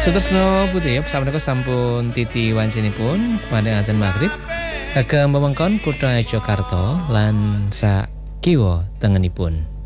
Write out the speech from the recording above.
Sutresno putih ya sampun sampun titi wancinipun pada adzan maghrib kagem wewengkon kutha Jakarta lan sak kiwa tengenipun.